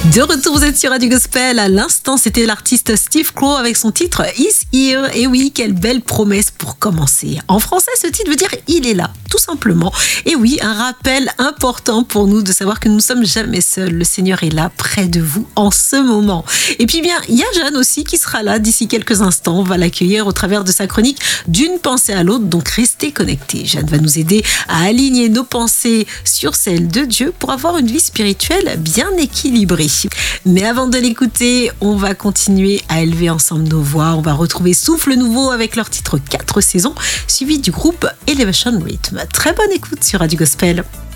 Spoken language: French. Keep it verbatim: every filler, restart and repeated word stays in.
De retour, vous êtes sur Radio Gospel. À l'instant, c'était l'artiste Steve Crow avec son titre He's Here. Et oui, quelle belle promesse pour commencer. En français, ce titre veut dire il est là, tout simplement. Et oui, un rappel important pour nous de savoir que nous ne sommes jamais seuls. Le Seigneur est là, près de vous, en ce moment. Et puis bien, il y a Jeanne aussi qui sera là d'ici quelques instants. On va l'accueillir au travers de sa chronique D'une pensée à l'autre. Donc restez connectés. Jeanne va nous aider à aligner nos pensées sur celles de Dieu pour avoir une vie spirituelle bien équilibrée. Mais avant de l'écouter, on va continuer à élever ensemble nos voix. On va retrouver Souffle Nouveau avec leur titre quatre saisons, suivi du groupe Elevation Rhythm. Très bonne écoute sur Radio Gospel.